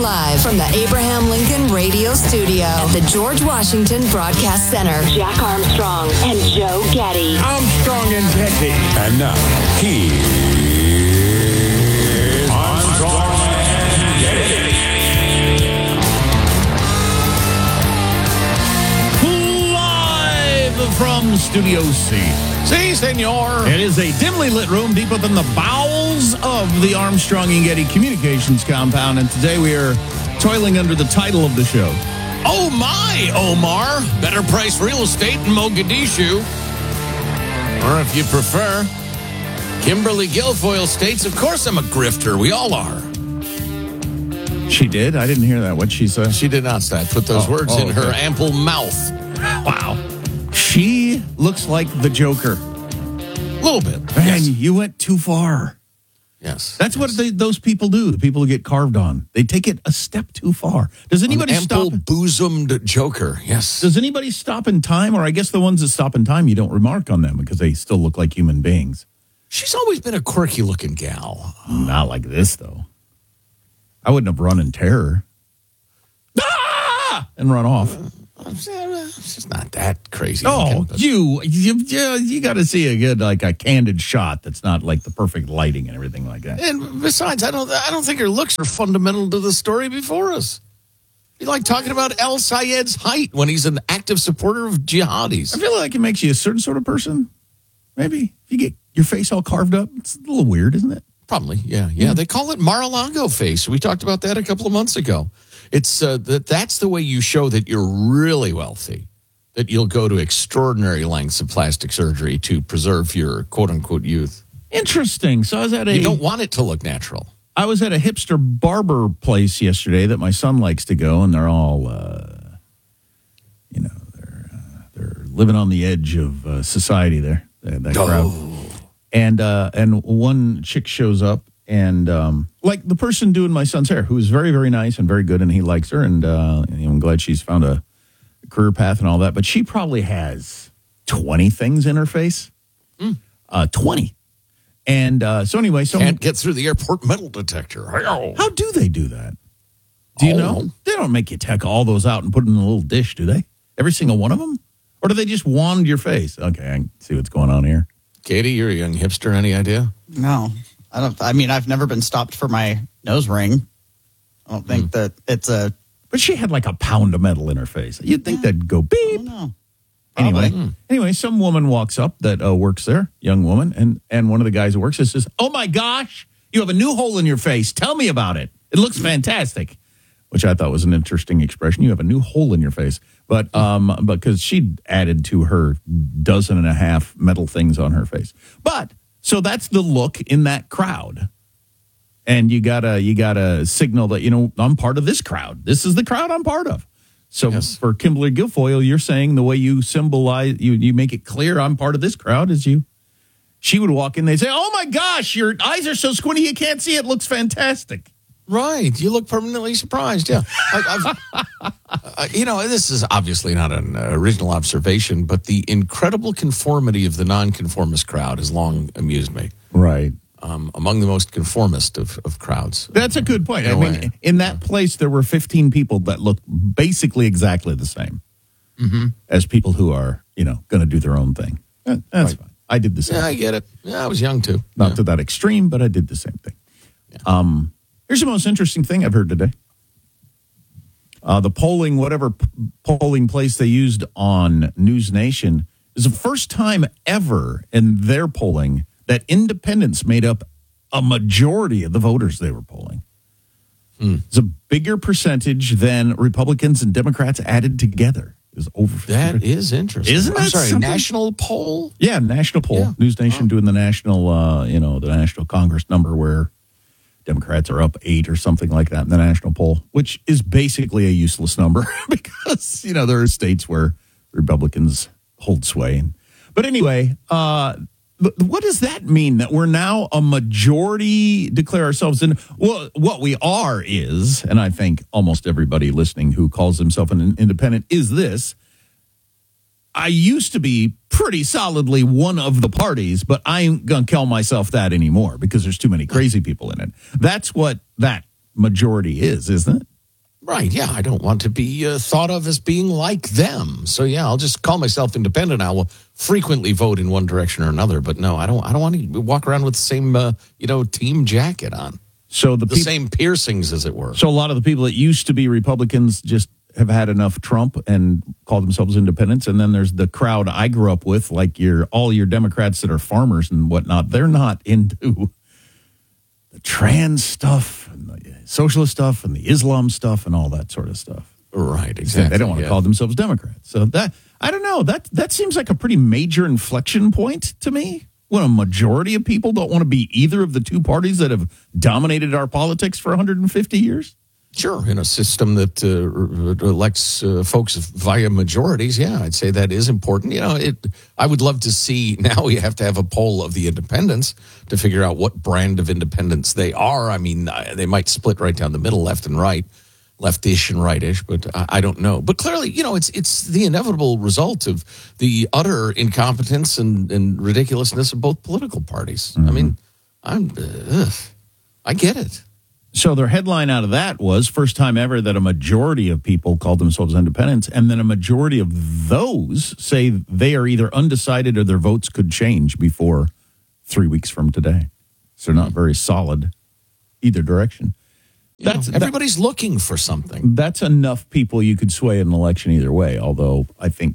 live from the Abraham Lincoln Radio Studio at the George Washington Broadcast Center. Jack Armstrong and Joe Getty. Armstrong and Getty. And now, here's Armstrong and Getty. Live from Studio C. Si, senor. It is a dimly lit room deep within the bowels of the Armstrong and Getty Communications compound, and today we are toiling under the title of the show. Oh my, Omar. Better price real estate in Mogadishu. Or if you prefer, Kimberly Guilfoyle states, of course I'm a grifter. We all are. She did? I didn't hear that. What'd she say? She did not say. Put those words in her ample mouth. Wow. She looks like the Joker. A little bit. Man, yes. You went too far. Yes. That's what those people do, the people who get carved on. They take it a step too far. Does anybody stop? Ample-bosomed Joker, yes. Does anybody stop in time? Or I guess the ones that stop in time, you don't remark on them because they still look like human beings. She's always been a quirky-looking gal. Not like this, though. I wouldn't have run in terror. Ah! And run off. She's not that crazy. Oh, you got to see a good, like a candid shot that's not like the perfect lighting and everything like that. And besides, I don't think her looks are fundamental to the story before us. You like talking about El Sayed's height when he's an active supporter of jihadis. I feel like it makes you a certain sort of person. Maybe if you get your face all carved up, it's a little weird, isn't it? Probably, yeah. They call it Mar-a-Lago face. We talked about that a couple of months ago. It's that's the way you show that you're really wealthy, that you'll go to extraordinary lengths of plastic surgery to preserve your quote-unquote youth. Interesting. So I was at you don't want it to look natural. I was at a hipster barber place yesterday that my son likes to go, and they're all, they're living on the edge of society there, that crowd. And one chick shows up. And like the person doing my son's hair, who is very, very nice and very good, and he likes her, and I'm glad she's found a career path and all that. But she probably has 20 things in her face, 20. And so anyway, can't get through the airport metal detector. How do they do that? Do you know? They don't make you take all those out and put it in a little dish, do they? Every single one of them, or do they just wand your face? Okay, I can see what's going on here. Katie, you're a young hipster. Any idea? No. I've never been stopped for my nose ring. I don't think that it's a... But she had like a pound of metal in her face. You'd think that'd go beep. I don't know. Anyway, some woman walks up that works there, young woman, and one of the guys who works there says, "Oh my gosh, you have a new hole in your face. Tell me about it. It looks fantastic." Which I thought was an interesting expression. You have a new hole in your face. But because she'd added to her 12.5 metal things on her face. But... So that's the look in that crowd. And you gotta signal that, I'm part of this crowd. This is the crowd I'm part of. So For Kimberly Guilfoyle, you're saying the way you symbolize, you make it clear I'm part of this crowd is she would walk in, they'd say, "Oh my gosh, your eyes are so squinty you can't see it. Looks fantastic." Right. You look permanently surprised. Yeah. This is obviously not an original observation, but the incredible conformity of the nonconformist crowd has long amused me. Right. Among the most conformist of crowds. That's a good point. In that place, there were 15 people that looked basically exactly the same as people who are, going to do their own thing. That's fine. I did the same. Yeah, I get it. Yeah, I was young, too. Not to that extreme, but I did the same thing. Yeah. Here's the most interesting thing I've heard today. The polling, whatever polling place they used on News Nation, is the first time ever in their polling that independents made up a majority of the voters they were polling. It's a bigger percentage than Republicans and Democrats added together. Is over 50%. That is interesting. Isn't that something? National poll? Yeah, national poll. Yeah. News Nation doing the national, the national Congress number where Democrats are up 8 or something like that in the national poll, which is basically a useless number because, there are states where Republicans hold sway. But anyway, what does that mean that we're now a majority declare ourselves in? Well, what we are is, and I think almost everybody listening who calls himself an independent is this. I used to be pretty solidly one of the parties, but I ain't going to call myself that anymore because there's too many crazy people in it. That's what that majority is, isn't it? Right, yeah, I don't want to be thought of as being like them. So, yeah, I'll just call myself independent. I will frequently vote in one direction or another. But, no, I don't want to walk around with the same, team jacket on. So the same piercings, as it were. So a lot of the people that used to be Republicans just have had enough Trump and call themselves independents. And then there's the crowd I grew up with, like all your Democrats that are farmers and whatnot. They're not into the trans stuff and the socialist stuff and the Islam stuff and all that sort of stuff. Right, exactly. They don't want to call themselves Democrats. So I don't know. That seems like a pretty major inflection point to me, when a majority of people don't want to be either of the two parties that have dominated our politics for 150 years. Sure, in a system that elects folks via majorities, yeah, I'd say that is important. I would love to see, now you have to have a poll of the independents to figure out what brand of independents they are. I mean, they might split right down the middle, left and right, leftish and rightish, but I don't know. But clearly, it's the inevitable result of the utter incompetence and ridiculousness of both political parties. Mm-hmm. I mean, I get it. So their headline out of that was first time ever that a majority of people called themselves independents, and then a majority of those say they are either undecided or their votes could change before 3 weeks from today. So they're not very solid either direction. Everybody's looking for something. That's enough people you could sway an election either way, although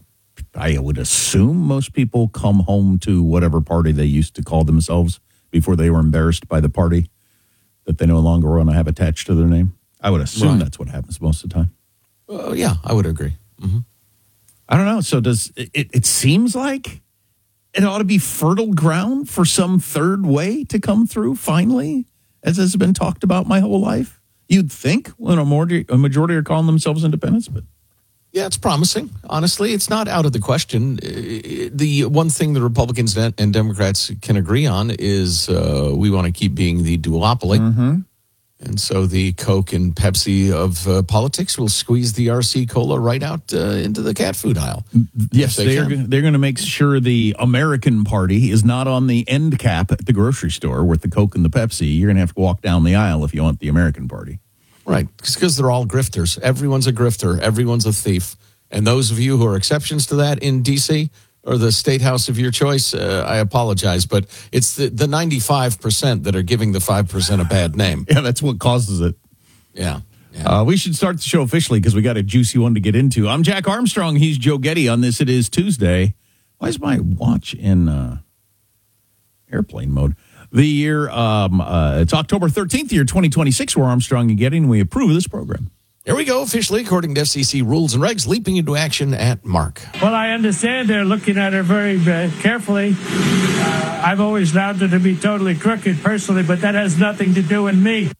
I would assume most people come home to whatever party they used to call themselves before they were embarrassed by the party that they no longer want to have attached to their name. I would assume that's what happens most of the time. Yeah, I would agree. Mm-hmm. I don't know. So does it seems like it ought to be fertile ground for some third way to come through finally, as has been talked about my whole life. You'd think when a majority are calling themselves independents, but yeah, it's promising. Honestly, it's not out of the question. The one thing the Republicans and Democrats can agree on is we want to keep being the duopoly. Mm-hmm. And so the Coke and Pepsi of politics will squeeze the RC Cola right out into the cat food aisle. Yes, they're going to make sure the American Party is not on the end cap at the grocery store with the Coke and the Pepsi. You're going to have to walk down the aisle if you want the American Party. Right, because they're all grifters. Everyone's a grifter. Everyone's a thief. And those of you who are exceptions to that in D.C. or the state house of your choice, I apologize, but it's the 95% that are giving the 5% a bad name. Yeah, that's what causes it. Yeah. We should start the show officially because we got a juicy one to get into. I'm Jack Armstrong. He's Joe Getty. On this, it is Tuesday. Why is my watch in airplane mode? The year, it's October 13th, year 2026. We're Armstrong and Getty, and we approve of this program. Here we go, officially, according to FCC rules and regs, leaping into action at Mark. Well, I understand they're looking at her very carefully. I've always found her to be totally crooked, personally, but that has nothing to do with me.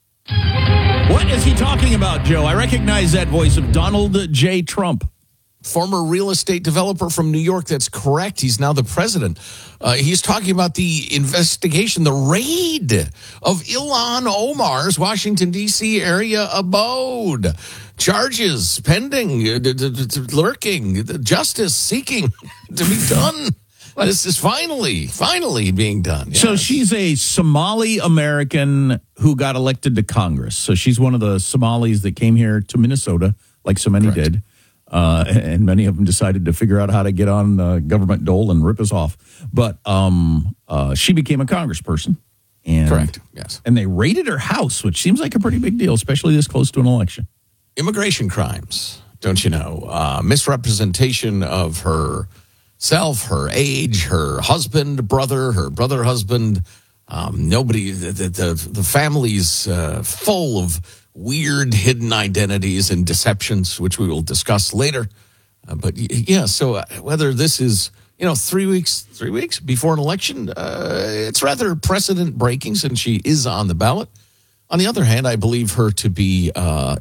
What is he talking about, Joe? I recognize that voice of Donald J. Trump. Former real estate developer from New York. That's correct. He's now the president. He's talking about the investigation, the raid of Ilhan Omar's Washington, D.C. area abode. Charges pending, lurking, justice seeking to be done. This is finally being done. Yes. So she's a Somali American who got elected to Congress. So she's one of the Somalis that came here to Minnesota, like so many did. And many of them decided to figure out how to get on government dole and rip us off. But she became a congressperson. And, correct, yes. And they raided her house, which seems like a pretty big deal, especially this close to an election. Immigration crimes, don't you know? Misrepresentation of herself, her age, her husband, brother, her brother husband. Nobody, the family's full of weird hidden identities and deceptions, which we will discuss later. But yeah, so whether this is, 3 weeks before an election, it's rather precedent breaking since she is on the ballot. On the other hand, I believe her to be a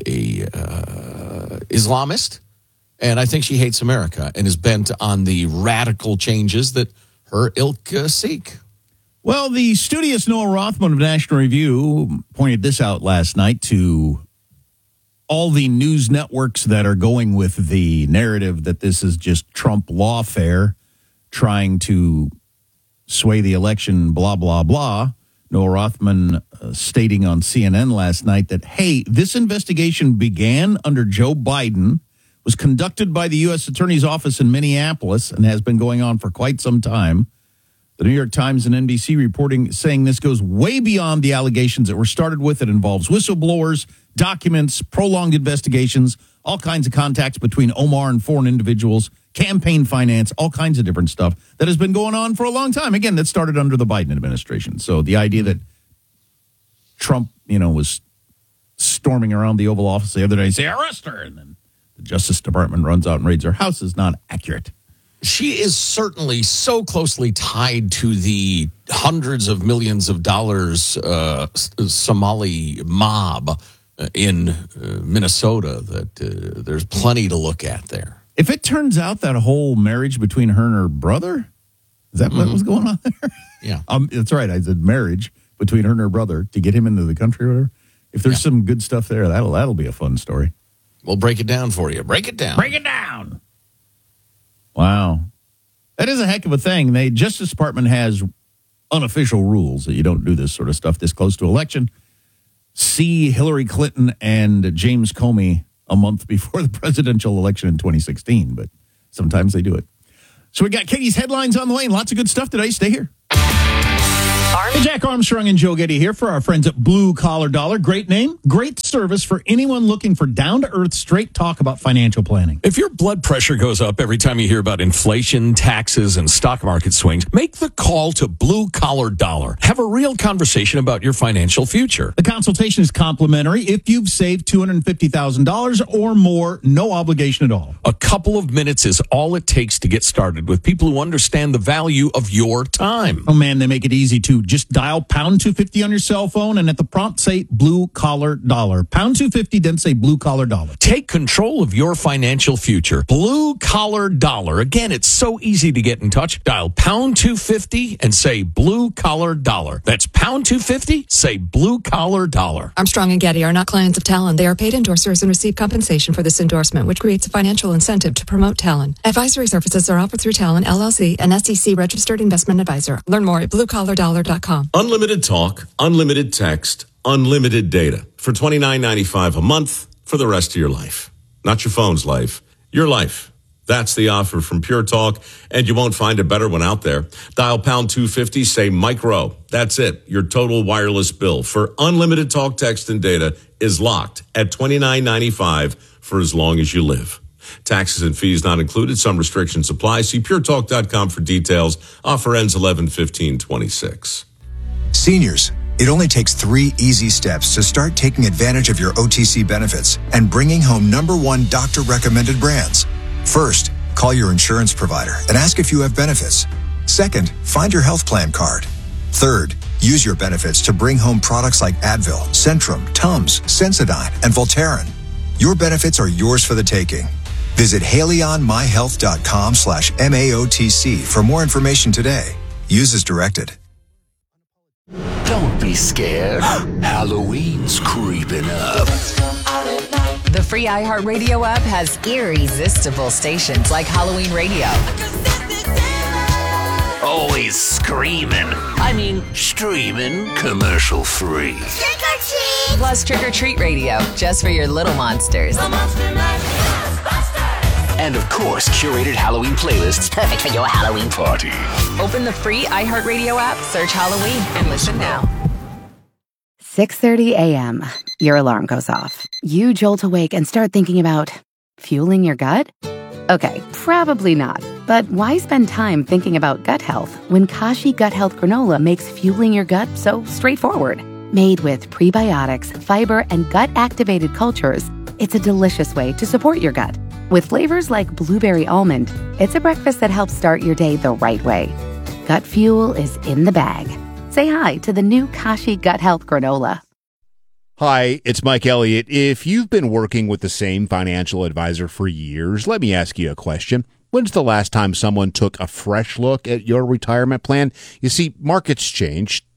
Islamist, and I think she hates America and is bent on the radical changes that her ilk seek. Well, the studious Noah Rothman of National Review pointed this out last night to all the news networks that are going with the narrative that this is just Trump lawfare trying to sway the election, blah, blah, blah. Noah Rothman stating on CNN last night that, hey, this investigation began under Joe Biden, was conducted by the U.S. Attorney's Office in Minneapolis, and has been going on for quite some time. The New York Times and NBC reporting saying this goes way beyond the allegations that were started with. It involves whistleblowers, documents, prolonged investigations, all kinds of contacts between Omar and foreign individuals, campaign finance, all kinds of different stuff that has been going on for a long time. Again, that started under the Biden administration. So the idea that Trump, was storming around the Oval Office the other day and say, arrest her, and then the Justice Department runs out and raids her house is not accurate. She is certainly so closely tied to the hundreds of millions of dollars Somali mob in Minnesota that there's plenty to look at there. If it turns out that whole marriage between her and her brother, is that what was going on there? Yeah. That's right. I said marriage between her and her brother to get him into the country or whatever. If there's some good stuff there, that'll be a fun story. We'll break it down for you. Break it down. Break it down. Wow. That is a heck of a thing. The Justice Department has unofficial rules that you don't do this sort of stuff this close to election. See Hillary Clinton and James Comey a month before the presidential election in 2016, but sometimes they do it. So we got Katie's headlines on the way and lots of good stuff today. Stay here. Hey, Jack Armstrong and Joe Getty here for our friends at Blue Collar Dollar. Great name, great service for anyone looking for down-to-earth, straight talk about financial planning. If your blood pressure goes up every time you hear about inflation, taxes, and stock market swings, make the call to Blue Collar Dollar. Have a real conversation about your financial future. The consultation is complimentary. If you've saved $250,000 or more, no obligation at all. A couple of minutes is all it takes to get started with people who understand the value of your time. Oh, man, they make it easy, too. Just dial pound 250 on your cell phone and at the prompt say Blue Collar Dollar. Pound 250, then say Blue Collar Dollar. Take control of your financial future. Blue Collar Dollar. Again, it's so easy to get in touch. Dial pound 250 and say Blue Collar Dollar. That's pound 250, say Blue Collar Dollar. Armstrong and Getty are not clients of Talon. They are paid endorsers and receive compensation for this endorsement, which creates a financial incentive to promote Talon. Advisory services are offered through Talon, LLC, an SEC registered investment advisor. Learn more at bluecollardollar.com. Unlimited talk, unlimited text, unlimited data for $29.95 a month for the rest of your life. Not your phone's life, your life. That's the offer from Pure Talk, and you won't find a better one out there. Dial pound 250, say micro. That's it. Your total wireless bill for unlimited talk, text, and data is locked at $29.95 for as long as you live. Taxes and fees not included. Some restrictions apply. See puretalk.com for details. Offer ends 11/15/26. Seniors, it only takes 3 easy steps to start taking advantage of your OTC benefits and bringing home #1 doctor-recommended brands. First, call your insurance provider and ask if you have benefits. Second, find your health plan card. Third, use your benefits to bring home products like Advil, Centrum, Tums, Sensodyne, and Voltaren. Your benefits are yours for the taking. Visit HaleyOnMyHealth.com/MAOTC for more information today. Use as directed. Don't be scared. Halloween's creeping up. The free iHeartRadio app has irresistible stations like Halloween Radio. Always screaming. I mean, streaming, commercial free. Trick or treat! Plus Trick or Treat Radio, just for your little monsters. And of course, curated Halloween playlists perfect for your Halloween party. Open the free iHeartRadio app, search Halloween, and listen now. 6:30 a.m. Your alarm goes off. You jolt awake and start thinking about fueling your gut? Okay, probably not. But why spend time thinking about gut health when Kashi Gut Health Granola makes fueling your gut so straightforward? Made with prebiotics, fiber, and gut-activated cultures, it's a delicious way to support your gut. With flavors like blueberry almond, it's a breakfast that helps start your day the right way. Gut fuel is in the bag. Say hi to the new Kashi Gut Health Granola. Hi, it's Mike Elliott. If you've been working with the same financial advisor for years, let me ask you a question. When's the last time someone took a fresh look at your retirement plan? You see, markets change,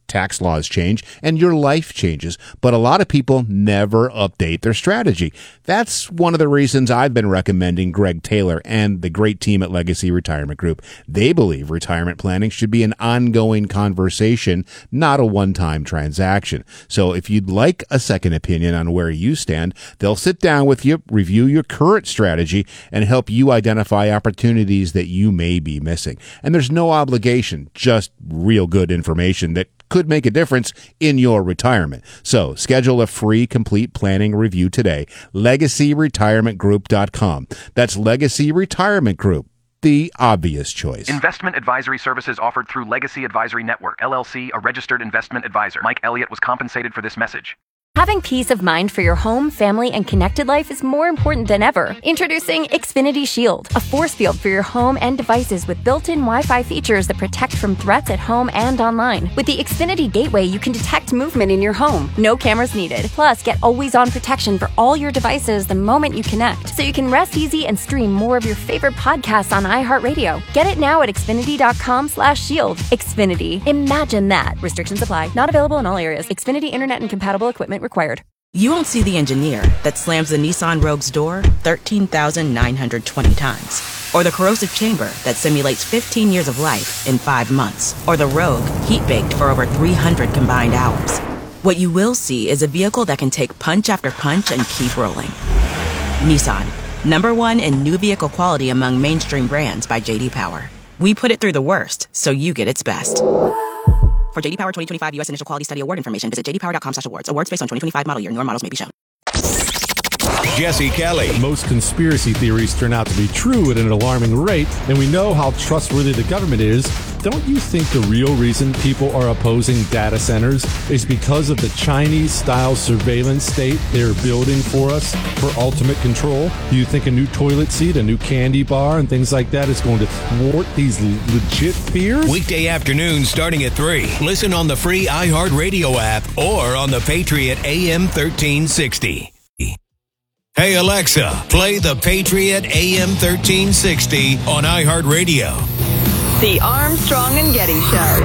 tax laws change and your life changes, but a lot of people never update their strategy. That's one of the reasons I've been recommending Greg Taylor and the great team at Legacy Retirement Group. They believe retirement planning should be an ongoing conversation, not a one-time transaction. So if you'd like a second opinion on where you stand, they'll sit down with you, review your current strategy, and help you identify opportunities that you may be missing. And there's no obligation, just real good information that could make a difference in your retirement. So schedule a free complete planning review today. LegacyRetirementGroup.com. That's Legacy Retirement Group, the obvious choice. Investment advisory services offered through Legacy Advisory Network, LLC, a registered investment advisor. Mike Elliott was compensated for this message. Having peace of mind for your home, family, and connected life is more important than ever. Introducing Xfinity Shield, a force field for your home and devices with built-in Wi-Fi features that protect from threats at home and online. With the Xfinity Gateway, you can detect movement in your home. No cameras needed. Plus, get always-on protection for all your devices the moment you connect, so you can rest easy and stream more of your favorite podcasts on iHeartRadio. Get it now at Xfinity.com/shield. Xfinity. Imagine that. Restrictions apply. Not available in all areas. Xfinity Internet and compatible equipment required. You won't see the engineer that slams the Nissan Rogue's door 13,920 times. Or the corrosive chamber that simulates 15 years of life in 5 months. Or the Rogue heat-baked for over 300 combined hours. What you will see is a vehicle that can take punch after punch and keep rolling. Nissan, #1 in new vehicle quality among mainstream brands by J.D. Power. We put it through the worst, so you get its best. For J.D. Power 2025 U.S. Initial Quality Study Award information, visit jdpower.com/awards. Awards based on 2025 model year. Newer models may be shown. Jesse Kelly. Most conspiracy theories turn out to be true at an alarming rate, and we know how trustworthy the government is. Don't you think the real reason people are opposing data centers is because of the Chinese-style surveillance state they're building for us for ultimate control? Do you think a new toilet seat, a new candy bar, and things like that is going to thwart these legit fears? Weekday afternoon starting at 3. Listen on the free iHeartRadio app or on the Patriot AM 1360. Hey Alexa, play the Patriot AM 1360 on iHeartRadio. The Armstrong and Getty Show.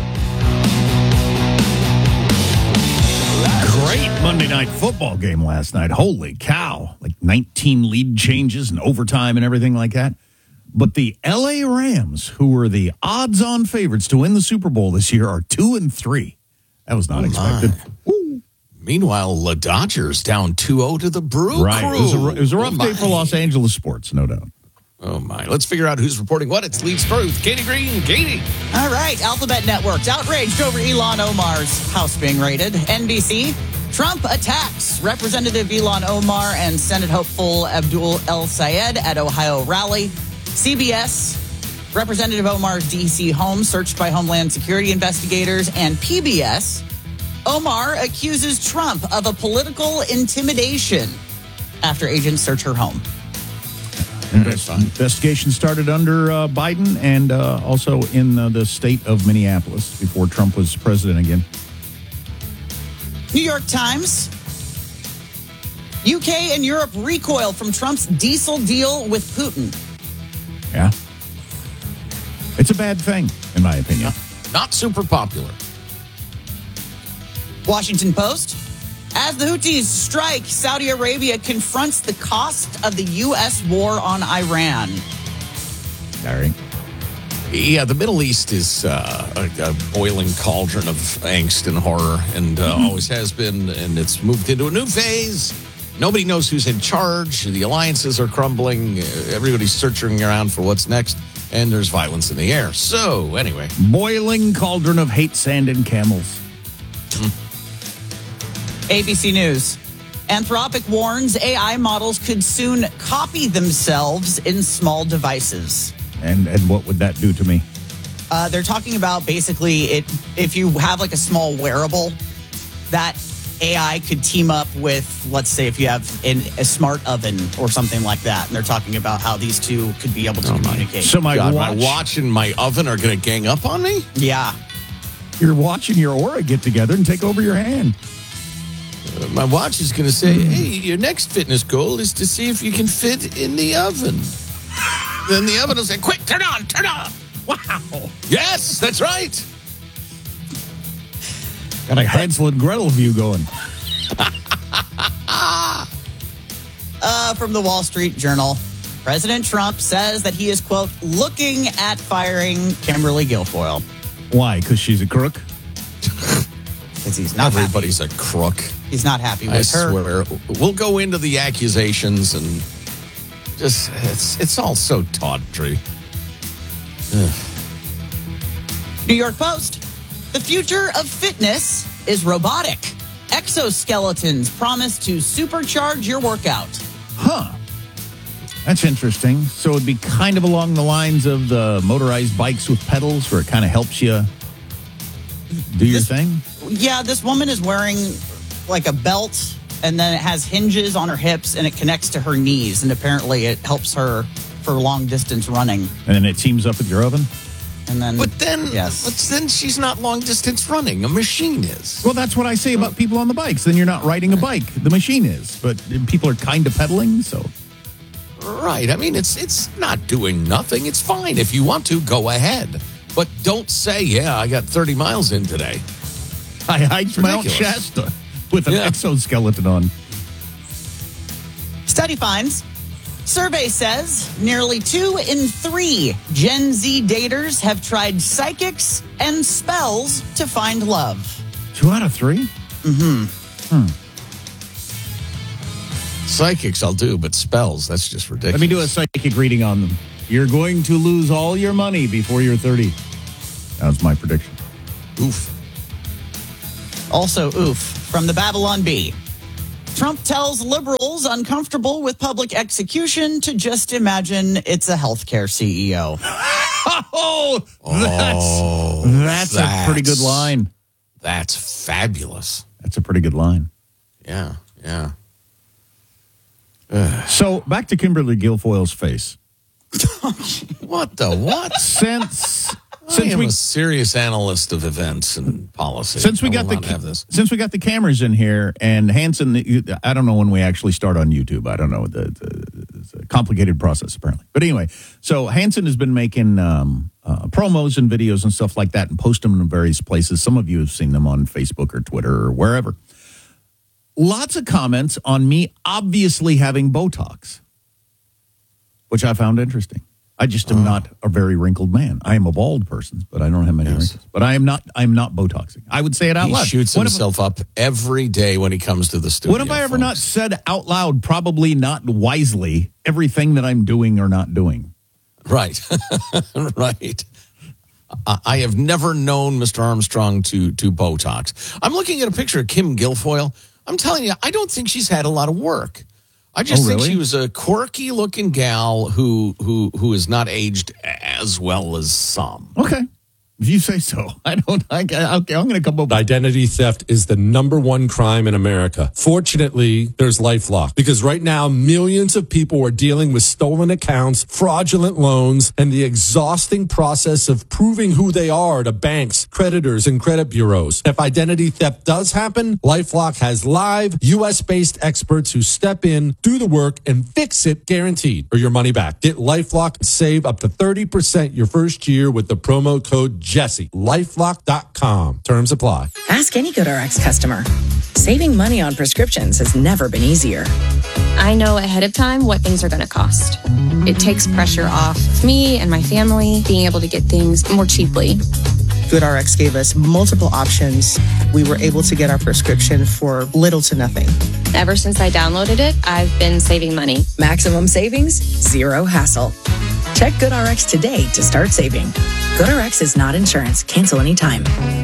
Great Monday Night Football game last night. Holy cow. Like 19 lead changes and overtime and everything like that. But the LA Rams, who were the odds-on favorites to win the Super Bowl this year, are 2-3. That was not expected. Meanwhile, the Dodgers down 2-0 to the Brew Right. Crew. It was a rough day for Los Angeles sports, no doubt. Oh, my. Let's figure out who's reporting what. It's Leeds Truth. Katie Green. Katie. All right. Alphabet Network's outraged over Ilhan Omar's house being raided. NBC, Trump attacks Representative Ilhan Omar and Senate hopeful Abdul El Sayed at Ohio rally. CBS, Representative Omar's D.C. home searched by Homeland Security investigators. And PBS, Omar accuses Trump of a political intimidation after agents search her home. Investigation started under Biden and also in the state of Minneapolis before Trump was president again. New York Times, UK and Europe recoil from Trump's diesel deal with Putin. Yeah. It's a bad thing, in my opinion. Not super popular. Washington Post, as the Houthis strike, Saudi Arabia confronts the cost of the U.S. war on Iran. Sorry. Yeah, the Middle East is a boiling cauldron of angst and horror, and always has been, and it's moved into a new phase. Nobody knows who's in charge. The alliances are crumbling. Everybody's searching around for what's next, and there's violence in the air. So, anyway. Boiling cauldron of hate, sand, and camels. ABC News. Anthropic warns AI models could soon copy themselves in small devices. And what would that do to me? They're talking about basically if you have like a small wearable, that AI could team up with, let's say, if you have a smart oven or something like that. And they're talking about how these two could be able to communicate. So my watch and my oven are going to gang up on me? Yeah. Your watch and your Aura get together and take over your hand. My watch is going to say, hey, your next fitness goal is to see if you can fit in the oven. Then the oven will say, quick, turn on. Wow. Yes, that's right. Got a Hansel and Gretel view going. From the Wall Street Journal, President Trump says that he is, quote, looking at firing Kimberly Guilfoyle. Why? Because she's a crook? Because he's not Everybody's a crook. He's not happy with I her. swear. We'll go into the accusations and just, it's all so tawdry. New York Post. The future of fitness is robotic. Exoskeletons promise to supercharge your workout. Huh. That's interesting. So it'd be kind of along the lines of the motorized bikes with pedals where it kind of helps you do your thing? Yeah, this woman is wearing like a belt, and then it has hinges on her hips, and it connects to her knees, and apparently it helps her for long-distance running. And then it teams up with your oven? And then, But then she's not long-distance running. A machine is. Well, that's what I say about people on the bikes. Then you're not riding a bike. The machine is. But people are kind of pedaling, so... Right. I mean, it's not doing nothing. It's fine. If you want to, go ahead. But don't say, yeah, I got 30 miles in today. I hiked Mount Shasta with an exoskeleton on. Study finds. Survey says nearly 2 in 3 Gen Z daters have tried psychics and spells to find love. 2 out of 3? Mm-hmm. Psychics I'll do, but spells, that's just ridiculous. Let me do a psychic reading on them. You're going to lose all your money before you're 30. That's my prediction. Oof. Also, oof, from the Babylon Bee. Trump tells liberals uncomfortable with public execution to just imagine it's a healthcare CEO. That's a pretty good line. That's fabulous. That's a pretty good line. Yeah. So back to Kimberly Guilfoyle's face. What the what? Since I am a serious analyst of events and policy. Since we got the cameras in here, and Hanson, I don't know when we actually start on YouTube. I don't know. It's a complicated process apparently. But anyway, so Hanson has been making promos and videos and stuff like that, and post them in various places. Some of you have seen them on Facebook or Twitter or wherever. Lots of comments on me obviously having Botox, which I found interesting. I just am not a very wrinkled man. I am a bald person, but I don't have many wrinkles. But I'm not botoxing. I would say it out loud. He shoots himself up every day when he comes to the studio. What have I ever not said out loud, probably not wisely, everything that I'm doing or not doing? Right. Right. I have never known Mr. Armstrong to Botox. I'm looking at a picture of Kim Guilfoyle. I'm telling you, I don't think she's had a lot of work. I just think she was a quirky-looking gal who is not aged as well as some. Okay. If you say so. I'm going to come up with... Identity theft is the #1 crime in America. Fortunately, there's LifeLock, because right now, millions of people are dealing with stolen accounts, fraudulent loans, and the exhausting process of proving who they are to banks, creditors, and credit bureaus. If identity theft does happen, LifeLock has live, U.S.-based experts who step in, do the work, and fix it guaranteed, or your money back. Get LifeLock and save up to 30% your first year with the promo code Jesse. LifeLock.com. Terms apply. Ask any GoodRx customer. Saving money on prescriptions has never been easier. I know ahead of time what things are going to cost. It takes pressure off me and my family being able to get things more cheaply. GoodRx gave us multiple options. We were able to get our prescription for little to nothing. Ever since I downloaded it, I've been saving money. Maximum savings, zero hassle. Check GoodRx today to start saving. GoodRx is not insurance. Cancel anytime.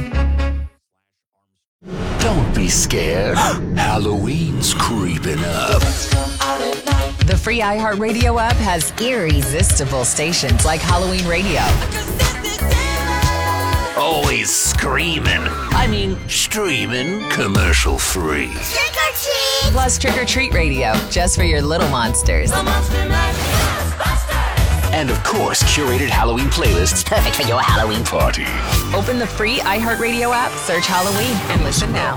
Don't be scared. Halloween's creeping up. The free iHeartRadio app has irresistible stations like Halloween Radio. Always screaming. I mean, streaming. Commercial free. Trick or treat! Plus Trick or Treat Radio, just for your little monsters. And of course, curated Halloween playlists perfect for your Halloween party. Open the free iHeartRadio app, search Halloween, and listen now.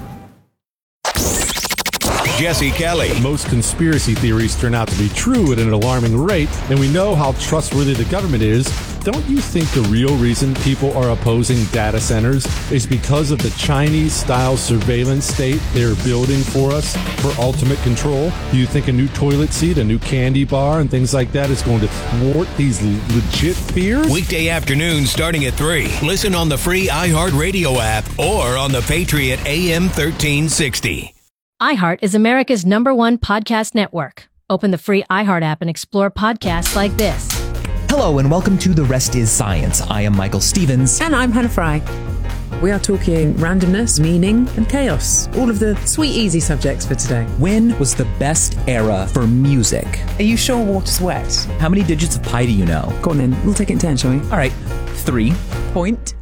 Jesse Kelly. Most conspiracy theories turn out to be true at an alarming rate, and we know how trustworthy the government is. don't you think the real reason people are opposing data centers is because of the Chinese-style surveillance state they're building for us for ultimate control? Do you think a new toilet seat, a new candy bar, and things like that is going to thwart these legit fears? Weekday afternoons starting at 3. Listen on the free iHeartRadio app or on the Patriot AM 1360. iHeart is America's #1 podcast network. Open the free iHeart app and explore podcasts like this. Hello and welcome to The Rest is Science. I am Michael Stevens. And I'm Hannah Fry. We are talking randomness, meaning, and chaos. All of the sweet, easy subjects for today. When was the best era for music? Are you sure water's wet? How many digits of pi do you know? Go on then. We'll take it in turn, shall we? All right. 3. Point.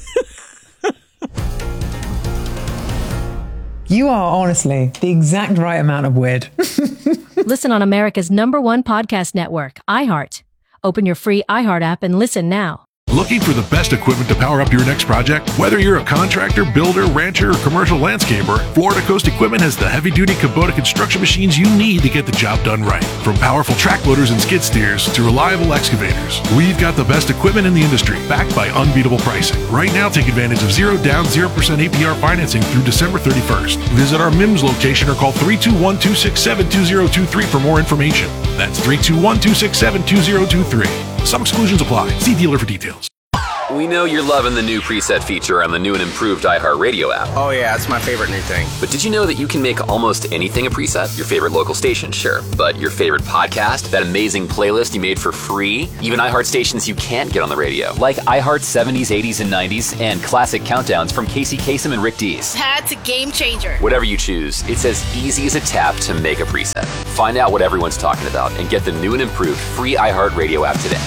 You are honestly the exact right amount of weird. Listen on America's #1 podcast network, iHeart. Open your free iHeart app and listen now. Looking for the best equipment to power up your next project? Whether you're a contractor, builder, rancher, or commercial landscaper, Florida Coast Equipment has the heavy-duty Kubota construction machines you need to get the job done right. From powerful track loaders and skid steers to reliable excavators, we've got the best equipment in the industry, backed by unbeatable pricing. Right now, take advantage of 0 down, 0% APR financing through December 31st. Visit our MIMS location or call 321-267-2023 for more information. That's 321-267-2023. Some exclusions apply. See dealer for details. We know you're loving the new preset feature on the new and improved iHeartRadio app. Oh yeah, it's my favorite new thing. But did you know that you can make almost anything a preset? Your favorite local station, sure. But your favorite podcast, that amazing playlist you made for free, even iHeart stations you can't get on the radio, like iHeart 70s, 80s, and 90s, and classic countdowns from Casey Kasem and Rick Dees. That's a game changer. Whatever you choose, it's as easy as a tap to make a preset. Find out what everyone's talking about and get the new and improved free iHeartRadio app today.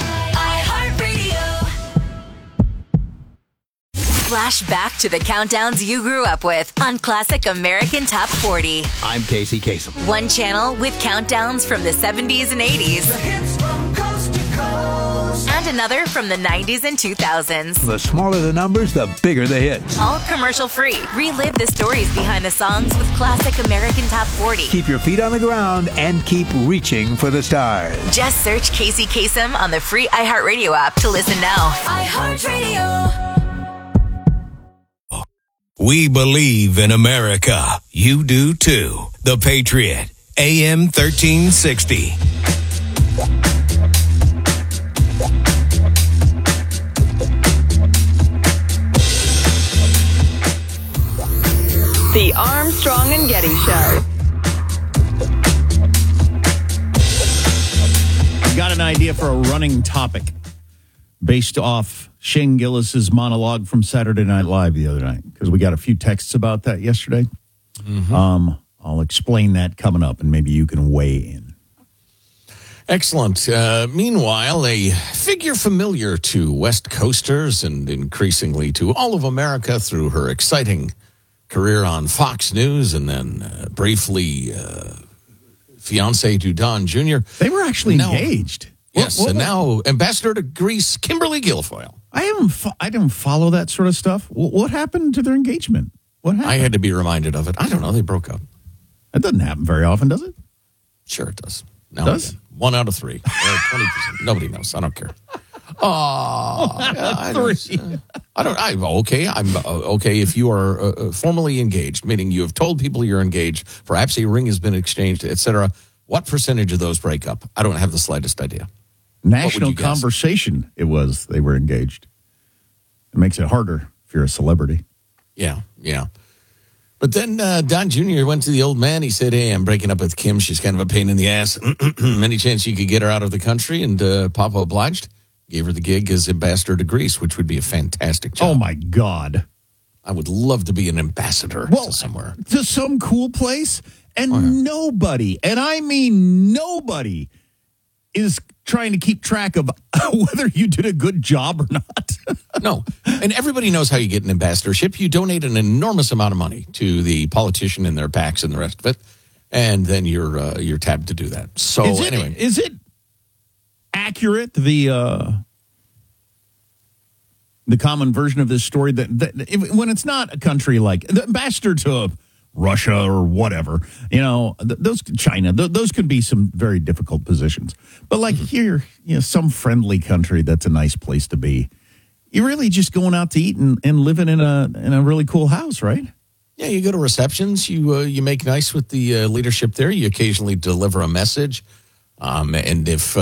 Flash back to the countdowns you grew up with on Classic American Top 40. I'm Casey Kasem. One channel with countdowns from the 70s and 80s. The hits from coast to coast. And another from the 90s and 2000s. The smaller the numbers, the bigger the hits. All commercial free. Relive the stories behind the songs with Classic American Top 40. Keep your feet on the ground and keep reaching for the stars. Just search Casey Kasem on the free iHeartRadio app to listen now. iHeartRadio. We believe in America. You do too. The Patriot, AM 1360. The Armstrong and Getty Show. I've got an idea for a running topic based off Shane Gillis's monologue from Saturday Night Live the other night, because we got a few texts about that yesterday. Mm-hmm. I'll explain that coming up, and maybe you can weigh in. Excellent. Meanwhile, a figure familiar to West Coasters and increasingly to all of America through her exciting career on Fox News and then briefly fiancé to Don Jr. They were actually engaged. Yes, and now Ambassador to Greece, Kimberly Guilfoyle. I didn't follow that sort of stuff. What happened to their engagement? What happened? I had to be reminded of it. I don't know. They broke up. That doesn't happen very often, does it? Sure it does. Now does? 1 out of 3. 20%. Nobody knows. I don't care. I'm okay if you are formally engaged, meaning you have told people you're engaged, perhaps a ring has been exchanged, etc. What percentage of those break up? I don't have the slightest idea. National conversation it was. They were engaged. It makes it harder if you're a celebrity. Yeah. But then Don Jr. went to the old man. He said, hey, I'm breaking up with Kim. She's kind of a pain in the ass. Any chance you could get her out of the country? And Papa obliged. Gave her the gig as ambassador to Greece, which would be a fantastic job. Oh, my God. I would love to be an ambassador to somewhere. To some cool place. And nobody, and I mean nobody, is trying to keep track of whether you did a good job or not. No. And everybody knows how you get an ambassadorship. You donate an enormous amount of money to the politician and their PACs and the rest of it, and then you're tabbed to do that. So anyway. Is it accurate, the common version of this story, that when it's not a country like the ambassador to Russia or whatever, those China, those could be some very difficult positions. But like here, some friendly country, that's a nice place to be. You're really just going out to eat and living in a really cool house, right? Yeah, you go to receptions, you make nice with the leadership there. You occasionally deliver a message. And if,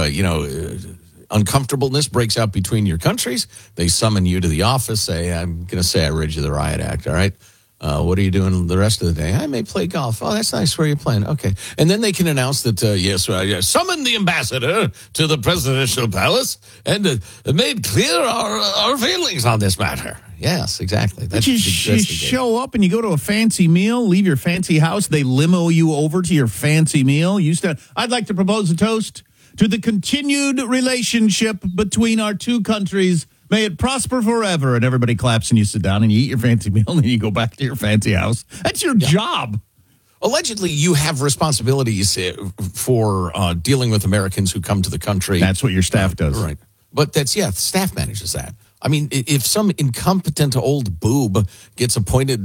uncomfortableness breaks out between your countries, they summon you to the office, I'm going to say I read you the riot act, all right? What are you doing the rest of the day? I may play golf. Oh, that's nice. Where are you playing? Okay. And then they can announce that, summon the ambassador to the presidential palace and made clear our feelings on this matter. Yes, exactly. That's you show up and you go to a fancy meal, leave your fancy house, they limo you over to your fancy meal. I'd like to propose a toast to the continued relationship between our two countries. May it prosper forever. And everybody claps and you sit down and you eat your fancy meal and then you go back to your fancy house. That's your job. Allegedly, you have responsibilities for dealing with Americans who come to the country. That's what your staff does. Right. But staff manages that. I mean, if some incompetent old boob gets appointed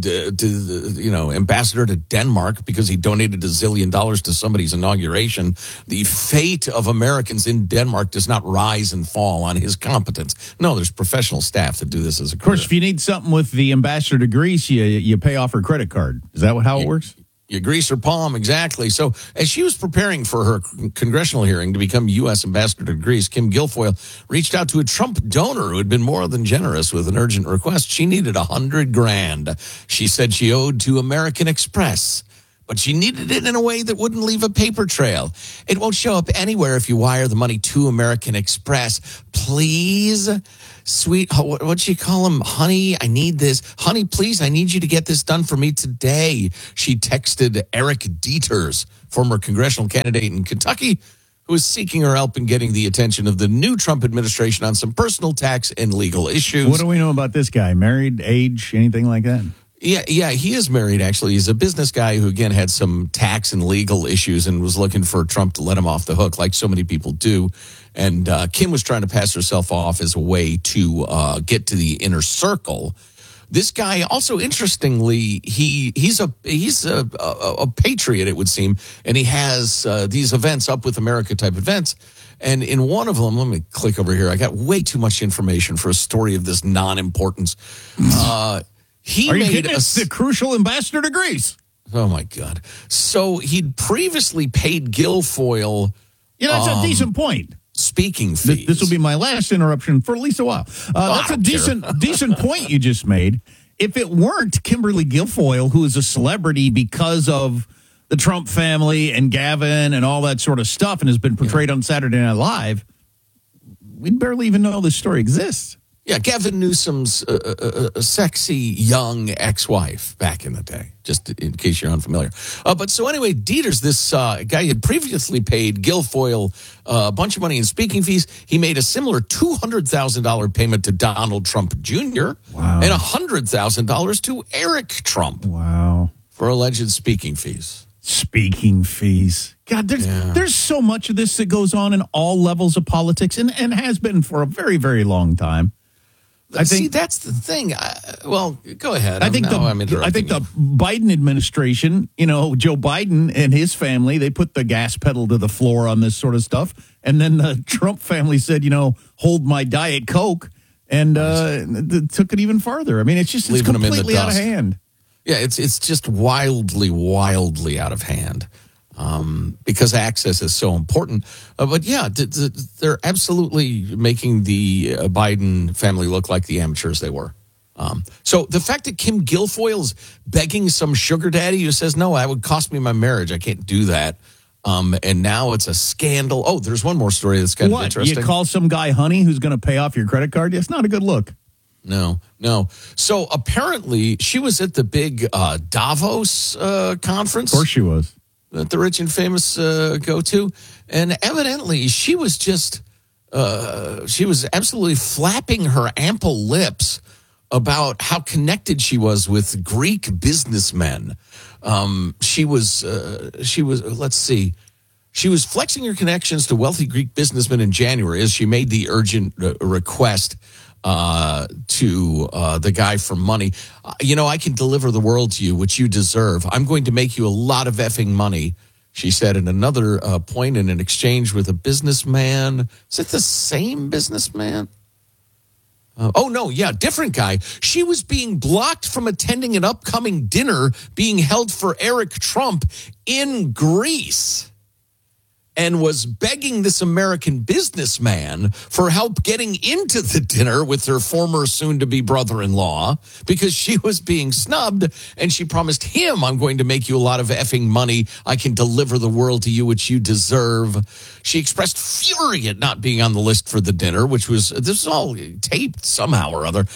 to ambassador to Denmark because he donated $1 zillion to somebody's inauguration, the fate of Americans in Denmark does not rise and fall on his competence. No, there's professional staff that do this as a career. Of course, if you need something with the ambassador to Greece, you pay off her credit card. Is that how it works? You grease her palm, exactly. So as she was preparing for her congressional hearing to become U.S. ambassador to Greece, Kim Guilfoyle reached out to a Trump donor who had been more than generous with an urgent request. She needed $100,000. She said she owed to American Express, but she needed it in a way that wouldn't leave a paper trail. It won't show up anywhere if you wire the money to American Express. Please, sweet, what'd she call him? Honey, I need this. Honey, please, I need you to get this done for me today. She texted Eric Dieters, former congressional candidate in Kentucky, who is seeking her help in getting the attention of the new Trump administration on some personal tax and legal issues. What do we know about this guy? Married, age, anything like that? Yeah, he is married, actually. He's a business guy who, again, had some tax and legal issues and was looking for Trump to let him off the hook, like so many people do. And Kim was trying to pass herself off as a way to get to the inner circle. This guy, also interestingly, he's a patriot, it would seem, and he has these events, Up With America type events. And in one of them, let me click over here. I got way too much information for a story of this non-importance. Are you kidding us? The crucial ambassador to Greece. Oh, my God. So he'd previously paid Guilfoyle. That's a decent point. Speaking fees. This will be my last interruption for at least a while. That's a decent point you just made. If it weren't Kimberly Guilfoyle, who is a celebrity because of the Trump family and Gavin and all that sort of stuff and has been portrayed on Saturday Night Live, we'd barely even know this story exists. Yeah, Gavin Newsom's a sexy young ex-wife back in the day, just in case you're unfamiliar. But so anyway, Dieters, this guy had previously paid Guilfoyle a bunch of money in speaking fees. He made a similar $200,000 payment to Donald Trump Jr. Wow. And $100,000 to Eric Trump. Wow. For alleged speaking fees. Speaking fees. God, there's so much of this that goes on in all levels of politics and has been for a very, very long time. See, that's the thing. Go ahead. I think the Biden administration, Joe Biden and his family, they put the gas pedal to the floor on this sort of stuff. And then the Trump family said, hold my Diet Coke and took it even farther. I mean, it's completely out of hand. Yeah, it's just wildly, wildly out of hand. Because access is so important. But yeah, they're absolutely making the Biden family look like the amateurs they were. So the fact that Kim Guilfoyle's begging some sugar daddy who says, no, that would cost me my marriage, I can't do that. And now it's a scandal. Oh, there's one more story that's kind of interesting. You call some guy honey who's going to pay off your credit card? It's not a good look. No. So apparently she was at the big Davos conference. Of course she was. That the rich and famous go to. And evidently she was she was absolutely flapping her ample lips about how connected she was with Greek businessmen. She was flexing her connections to wealthy Greek businessmen in January as she made the urgent request to the guy for money. I can deliver the world to you, which you deserve. I'm going to make you a lot of effing money, she said in another point in an exchange with a businessman. Is it the same businessman? Different guy. She was being blocked from attending an upcoming dinner being held for Eric Trump in Greece, and was begging this American businessman for help getting into the dinner with her former soon-to-be brother-in-law because she was being snubbed, and she promised him, I'm going to make you a lot of effing money. I can deliver the world to you, which you deserve. She expressed fury at not being on the list for the dinner, this is all taped somehow or other.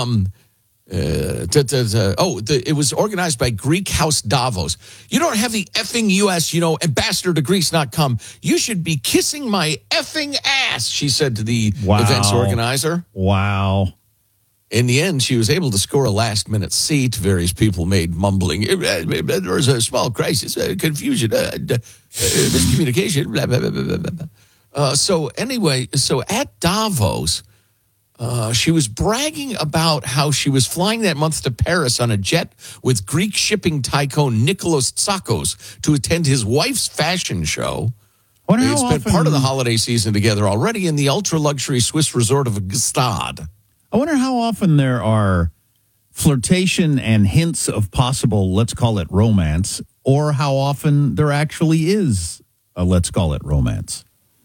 It was organized by Greek House Davos. You don't have the effing U.S., ambassador to Greece not come. You should be kissing my effing ass, she said to the event's organizer. Wow. In the end, she was able to score a last-minute seat. Various people made mumbling. There was a small crisis, confusion, miscommunication, blah, blah, blah, blah, blah. So at Davos, she was bragging about how she was flying that month to Paris on a jet with Greek shipping tycoon Nikolaos Tsakos to attend his wife's fashion show. They had spent part of the holiday season together already in the ultra-luxury Swiss resort of Gstaad. I wonder how often there are flirtation and hints of possible, let's call it romance, or how often there actually is a let's call it romance.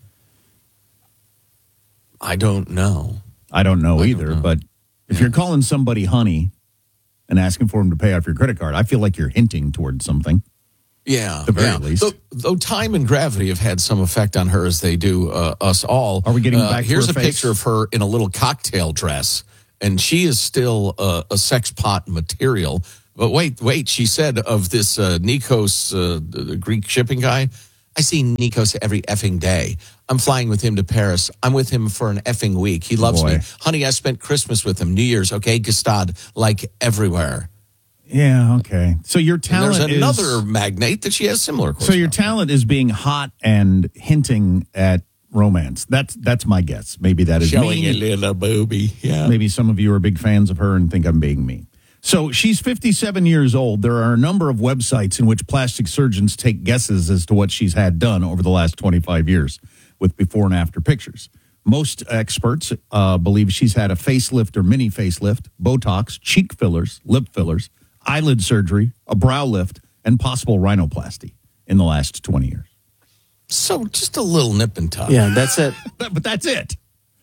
I don't know. I don't know either, but if you're calling somebody honey and asking for them to pay off your credit card, I feel like you're hinting towards something. Yeah. At the very least. Though time and gravity have had some effect on her as they do us all. Are we getting back to Here's her a face? picture of her in a little cocktail dress, and she is still a sex pot material. But wait, she said of this Nikos, the Greek shipping guy, I see Nikos every effing day. I'm flying with him to Paris. I'm with him for an effing week. He loves me. Honey, I spent Christmas with him. New Year's, okay? Gstaad, like everywhere. Yeah, okay. So your talent There's another magnate that she has similar. So your talent is being hot and hinting at romance. That's my guess. Maybe that is showing me. a little booby. Yeah. Maybe some of you are big fans of her and think I'm being mean. So she's 57 years old. There are a number of websites in which plastic surgeons take guesses as to what she's had done over the last 25 years with before and after pictures. Most experts believe she's had a facelift or mini facelift, Botox, cheek fillers, lip fillers, eyelid surgery, a brow lift, and possible rhinoplasty in the last 20 years. So just a little nip and tuck. Yeah, that's it. But that's it.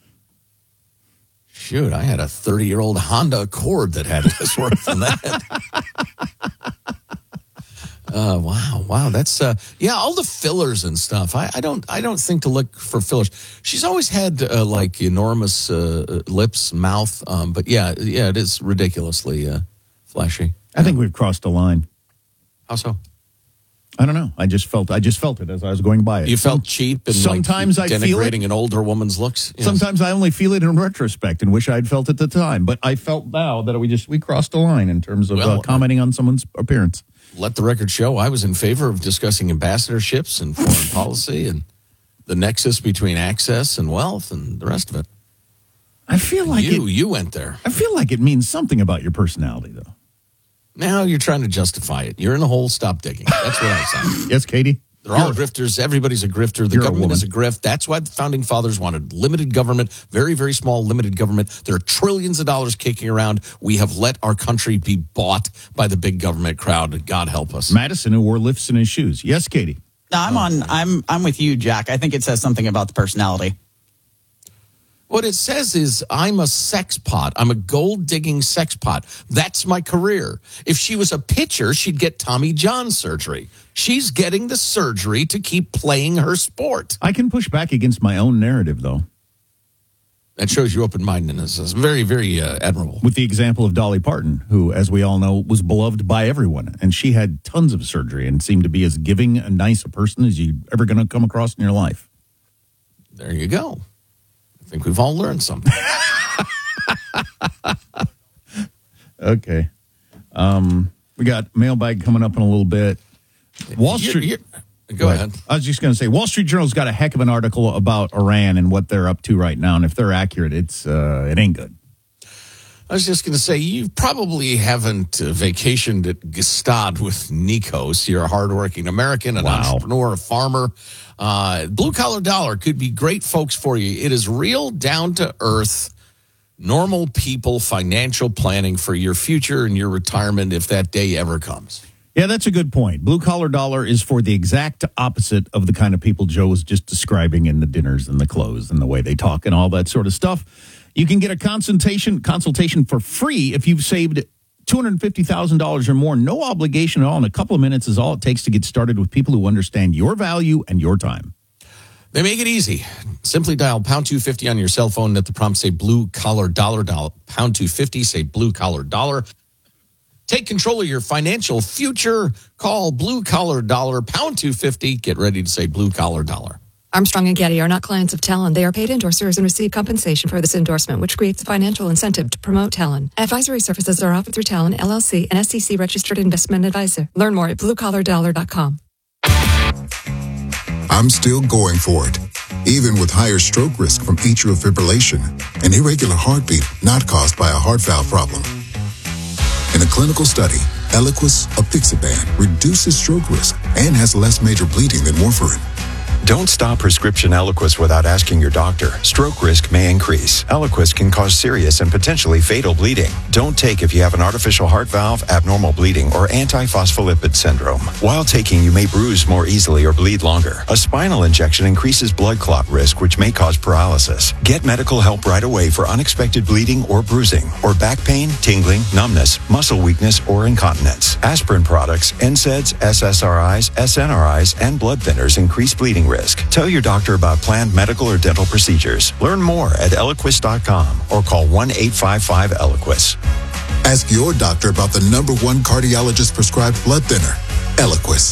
Shoot, I had a 30-year-old Honda Accord that had less work than that. Wow. That's all the fillers and stuff. I don't think to look for fillers. She's always had like enormous lips, mouth. But yeah, it is ridiculously flashy. I think we've crossed a line. How so? I don't know. I just felt it as I was going by it. You felt cheap and sometimes like I feel it. denigrating an older woman's looks. Yes. Sometimes I only feel it in retrospect and wish I'd felt it at the time. But I felt now that we crossed a line in terms of commenting on someone's appearance. Let the record show I was in favor of discussing ambassadorships and foreign policy and the nexus between access and wealth and the rest of it. I feel like you went there. I feel like it means something about your personality, though. Now you're trying to justify it. You're in a hole. Stop digging. That's what I say. Yes, Katie? They're all grifters. Everybody's a grifter. The government is a grift. That's why the founding fathers wanted limited government, very, very small limited government. There are trillions of dollars kicking around. We have let our country be bought by the big government crowd. God help us. Madison, who wore lifts in his shoes. Yes, Katie? No, I'm with you, Jack. I think it says something about the personality. What it says is, I'm a sex pot. I'm a gold-digging sex pot. That's my career. If she was a pitcher, she'd get Tommy John surgery. She's getting the surgery to keep playing her sport. I can push back against my own narrative, though. That shows you open-mindedness. It's very, very admirable. With the example of Dolly Parton, who, as we all know, was beloved by everyone. And she had tons of surgery and seemed to be as giving and nice a person as you're ever going to come across in your life. There you go. I think we've all learned something. Okay. We got mailbag coming up in a little bit. Wall Street. Go ahead. I was just going to say, Wall Street Journal's got a heck of an article about Iran and what they're up to right now. And if they're accurate, it ain't good. I was just going to say, you probably haven't vacationed at Gstaad with Nikos. You're a hardworking American, an entrepreneur, a farmer. Blue Collar Dollar could be great folks for you. It is real, down-to-earth, normal people financial planning for your future and your retirement if that day ever comes. Yeah, that's a good point. Blue Collar Dollar is for the exact opposite of the kind of people Joe was just describing in the dinners and the clothes and the way they talk and all that sort of stuff. You can get a consultation for free if you've saved $250,000 or more. No obligation at all. And a couple of minutes is all it takes to get started with people who understand your value and your time. They make it easy. Simply dial pound 250 on your cell phone and at the prompt say Blue Collar Dollar. Dial pound 250, say Blue Collar Dollar. Take control of your financial future. Call Blue Collar Dollar, pound 250. Get ready to say Blue Collar Dollar. Armstrong and Getty are not clients of Talon. They are paid endorsers and receive compensation for this endorsement, which creates a financial incentive to promote Talon. Advisory services are offered through Talon, LLC, an SEC-registered investment advisor. Learn more at bluecollardollar.com. I'm still going for it, even with higher stroke risk from atrial fibrillation, an irregular heartbeat not caused by a heart valve problem. In a clinical study, Eliquis apixaban reduces stroke risk and has less major bleeding than warfarin. Don't stop prescription Eliquis without asking your doctor. Stroke risk may increase. Eliquis can cause serious and potentially fatal bleeding. Don't take if you have an artificial heart valve, abnormal bleeding, or antiphospholipid syndrome. While taking, you may bruise more easily or bleed longer. A spinal injection increases blood clot risk, which may cause paralysis. Get medical help right away for unexpected bleeding or bruising, or back pain, tingling, numbness, muscle weakness, or incontinence. Aspirin products, NSAIDs, SSRIs, SNRIs, and blood thinners increase bleeding risk. Tell your doctor about planned medical or dental procedures. Learn more at Eliquis.com or call 1-855-ELIQUIS. Ask your doctor about the number one cardiologist prescribed blood thinner, Eliquis.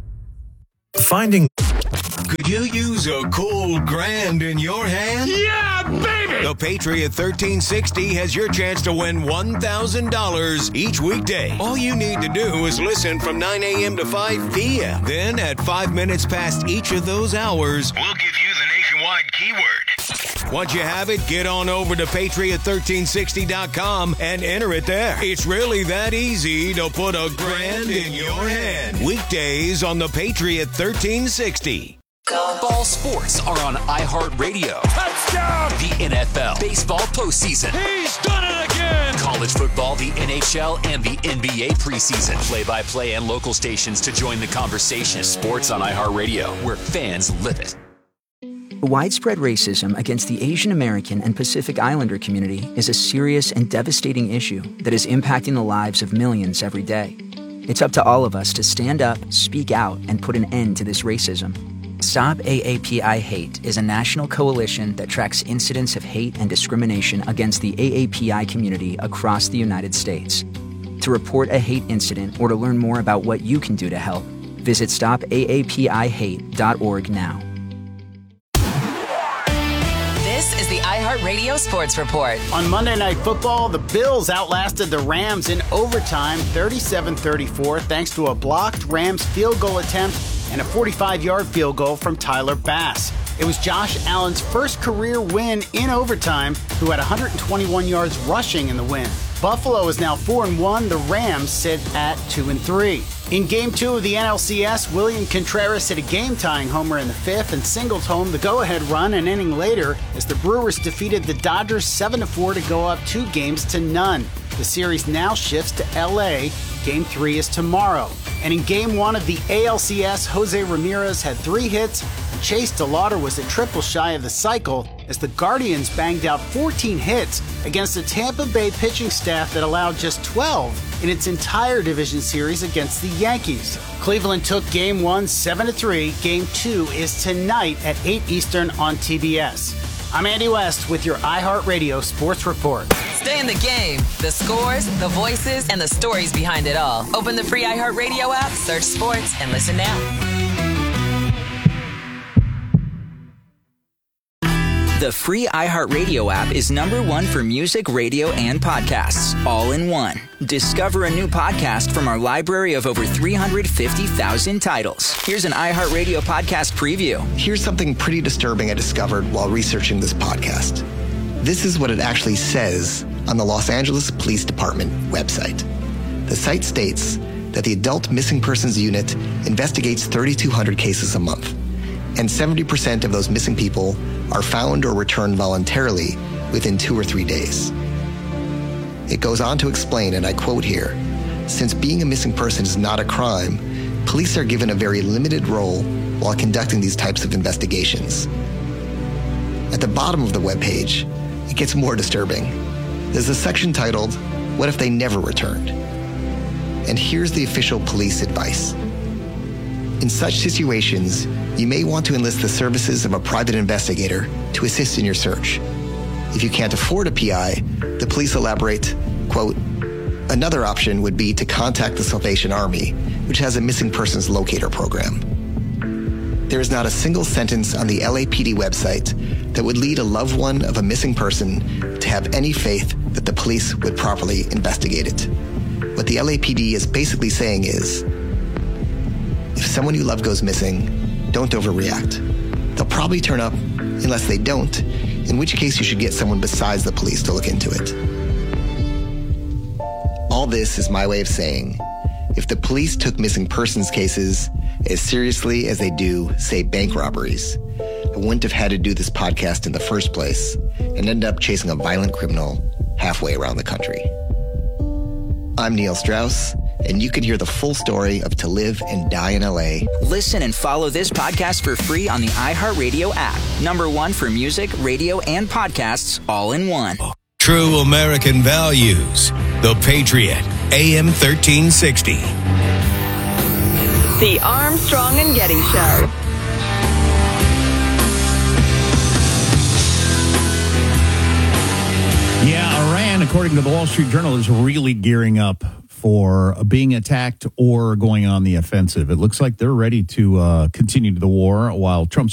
Could you use a cold grand in your hand? Yeah, baby! The Patriot 1360 has your chance to win $1,000 each weekday. All you need to do is listen from 9 a.m. to 5 p.m. Then at 5 minutes past each of those hours, we'll give you the nationwide keyword. Once you have it, get on over to Patriot1360.com and enter it there. It's really that easy to put a grand in your hand. Weekdays on the Patriot 1360. Ball sports are on iHeartRadio. Touchdown! The NFL, baseball postseason. He's done it again! College football, the NHL, and the NBA preseason. Play-by-play and local stations to join the conversation. Sports on iHeartRadio, where fans live it. Widespread racism against the Asian American and Pacific Islander community is a serious and devastating issue that is impacting the lives of millions every day. It's up to all of us to stand up, speak out, and put an end to this racism. Stop AAPI Hate is a national coalition that tracks incidents of hate and discrimination against the AAPI community across the United States. To report a hate incident or to learn more about what you can do to help, visit stopaapihate.org now. This is the iHeartRadio Sports Report. On Monday Night Football, the Bills outlasted the Rams in overtime 37-34 thanks to a blocked Rams field goal attempt and a 45-yard field goal from Tyler Bass. It was Josh Allen's first career win in overtime, who had 121 yards rushing in the win. Buffalo is now 4-1. The Rams sit at 2-3. In Game 2 of the NLCS, William Contreras hit a game-tying homer in the fifth and singled home the go-ahead run an inning later as the Brewers defeated the Dodgers 7-4 to go up 2-0. The series now shifts to L.A. Game 3 is tomorrow. And in Game 1 of the ALCS, Jose Ramirez had 3 hits, and Chase DeLauder was a triple shy of the cycle as the Guardians banged out 14 hits against a Tampa Bay pitching staff that allowed just 12 in its entire division series against the Yankees. Cleveland took Game 1 7-3. Game 2 is tonight at 8 Eastern on TBS. I'm Andy West with your iHeartRadio Sports Report. Stay in the game. The scores, the voices, and the stories behind it all. Open the free iHeartRadio app, search sports, and listen now. The free iHeartRadio app is #1 for music, radio, and podcasts, all in one. Discover a new podcast from our library of over 350,000 titles. Here's an iHeartRadio podcast preview. Here's something pretty disturbing I discovered while researching this podcast. This is what it actually says on the Los Angeles Police Department website. The site states that the Adult Missing Persons Unit investigates 3,200 cases a month, and 70% of those missing people are found or returned voluntarily within 2 or 3 days. It goes on to explain, and I quote here, "Since being a missing person is not a crime, police are given a very limited role while conducting these types of investigations." At the bottom of the webpage, it gets more disturbing. There's a section titled, "What if they never returned?" And here's the official police advice. In such situations, you may want to enlist the services of a private investigator to assist in your search. If you can't afford a PI, the police elaborate, quote, "Another option would be to contact the Salvation Army, which has a missing persons locator program." There is not a single sentence on the LAPD website that would lead a loved one of a missing person to have any faith that the police would properly investigate it. What the LAPD is basically saying is, if someone you love goes missing, don't overreact. They'll probably turn up unless they don't, in which case you should get someone besides the police to look into it. All this is my way of saying, if the police took missing persons cases as seriously as they do, say, bank robberies, I wouldn't have had to do this podcast in the first place and end up chasing a violent criminal halfway around the country. I'm Neil Strauss, and you can hear the full story of To Live and Die in LA. Listen and follow this podcast for free on the iHeartRadio app. #1 for music, radio, and podcasts all in one. True American values. The Patriot, AM 1360. The Armstrong and Getty Show. Yeah, Iran, according to the Wall Street Journal, is really gearing up for being attacked or going on the offensive. It looks like they're ready to continue the war while Trump's